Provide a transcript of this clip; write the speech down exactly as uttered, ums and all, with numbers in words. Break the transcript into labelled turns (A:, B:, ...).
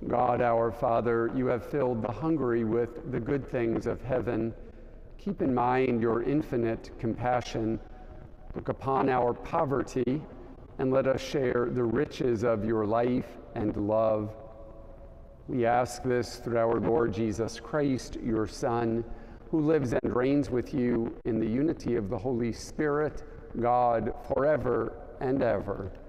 A: God our Father, you have filled the hungry with the good things of heaven. Keep in mind your infinite compassion. Look upon our poverty and let us share the riches of your life and love. We ask this through our Lord Jesus Christ, your Son, who lives and reigns with you in the unity of the Holy Spirit, God, forever and ever.